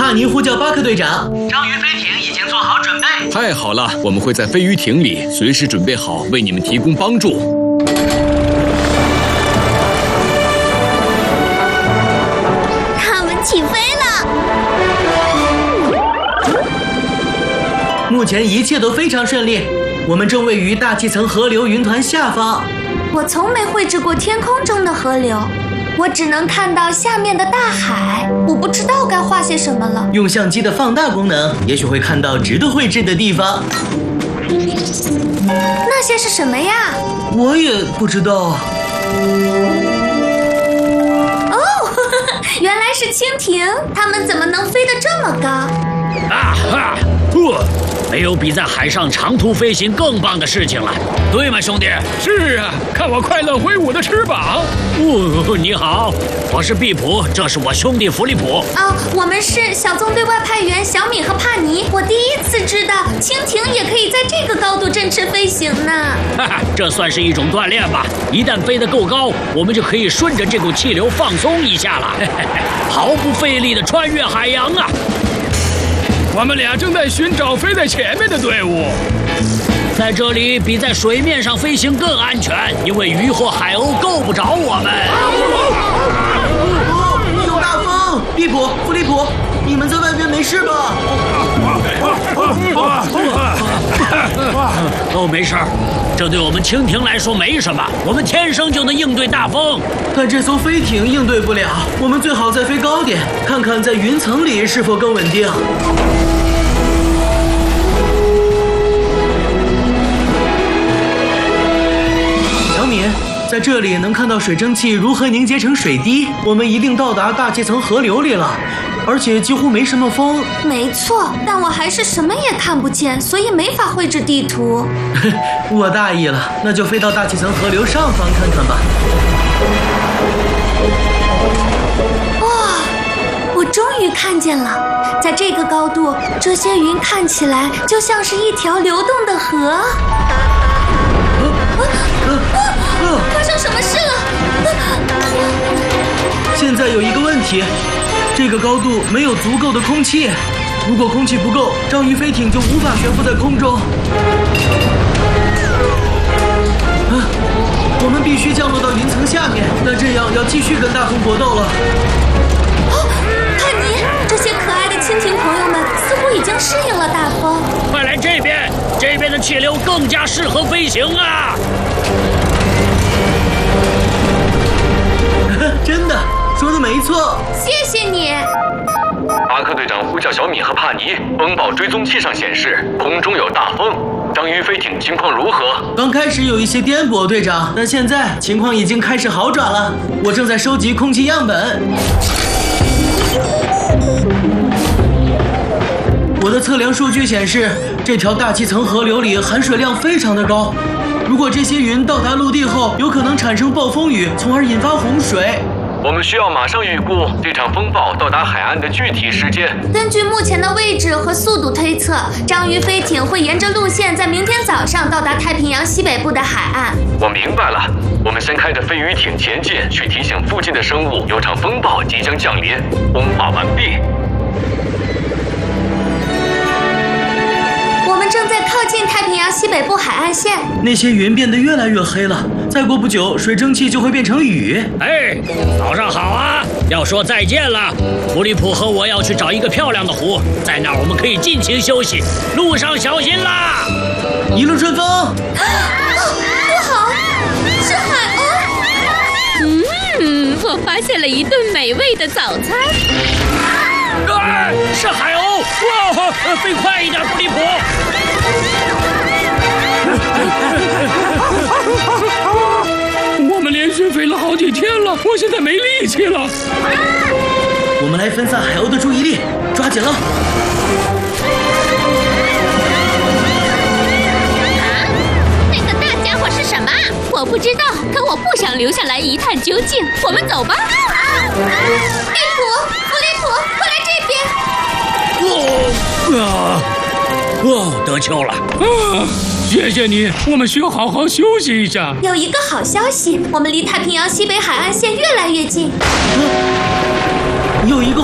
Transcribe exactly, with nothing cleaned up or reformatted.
帕尼呼叫巴克队长，章鱼飞艇已经做好准备。 太好了，我们会在飞鱼艇里随时准备好为你们提供帮助。 他们起飞了。 目前一切都非常顺利，我们正位于大气层河流云团下方。 我从没绘制过天空中的河流。我只能看到下面的大海，我不知道该画些什么了。 用相机的放大功能，也许会看到值得绘制的地方。 那些是什么呀？ 我也不知道。 哦，呵呵，原来是蜻蜓，它们怎么能飞得这么高？ 啊哈！呃，没有比在海上长途飞行更棒的事情了，对吗，兄弟？ 是啊，看我快乐挥舞的翅膀！ 哦，你好，我是毕普，这是我兄弟弗利普。 啊，我们是小纵队外派员小米和帕尼。我第一次知道蜻蜓也可以在这个高度振翅飞行呢。 哈哈，这算是一种锻炼吧。一旦飞得够高，我们就可以顺着这股气流放松一下了，嘿嘿嘿，毫不费力地穿越海洋啊！ 我们俩正在寻找飞在前面的队伍。 在这里比在水面上飞行更安全，因为鱼或海鸥够不着我们。 哦，有大风！毕普、弗利普，你们在外面没事吧？ 哦，没事儿，这对我们蜻蜓来说没什么，我们天生就能应对大风。 但这艘飞艇应对不了，我们最好再飞高点，看看在云层里是否更稳定。小米，在这里能看到水蒸气如何凝结成水滴，我们一定到达大气层河流里了，而且几乎没什么风。 没错，但我还是什么也看不见，所以没法绘制地图。 我大意了，那就飞到大气层河流上方看看吧。 哇，我终于看见了，在这个高度，这些云看起来就像是一条流动的河。啊啊啊！发生什么事了？ 现在有一个问题，这个高度没有足够的空气。如果空气不够，章鱼飞艇就无法悬浮在空中。啊，我们必须降落到云层下面，那这样要继续跟大风搏斗了。 哦，帕尼，这些可爱的蜻蜓朋友们似乎已经适应了大风。 快来这边，这边的气流更加适合飞行啊！ 真的，说的没错。 谢谢你。 巴克队长呼叫小米和帕尼，风暴追踪器上显示空中有大风。章鱼飞艇情况如何？ 刚开始有一些颠簸，队长，但现在情况已经开始好转了。我正在收集空气样本。我的测量数据显示，这条大气层河流里含水量非常的高。如果这些云到达陆地后，有可能产生暴风雨，从而引发洪水。 我们需要马上预估这场风暴到达海岸的具体时间。 根据目前的位置和速度推测，章鱼飞艇会沿着路线在明天早上到达太平洋西北部的海岸。 我明白了，我们先开着飞鱼艇前进，去提醒附近的生物有场风暴即将降临。通话完毕。 我们正在靠近太平洋西北部海岸线。 那些云变得越来越黑了，再过不久，水蒸气就会变成雨。 哎，早上好啊！要说再见了，弗利普和我要去找一个漂亮的湖，在那儿我们可以尽情休息。路上小心啦！ 一路顺风。 啊，不好，是海鸥！ 嗯，我发现了一顿美味的早餐。 哎，是海鸥！哇，飞快一点，弗利普！ 我们连续飞了好几天了，我现在没力气了。 我们来分散海鸥的注意力，抓紧了！ 啊，那个大家伙是什么？我不知道，可我不想留下来一探究竟。我们走吧。 利普，弗利普，快来这边！ 哦啊！哦，得救了！ 啊，谢谢你，我们需要好好休息一下。 有一个好消息，我们离太平洋西北海岸线越来越近。 有一个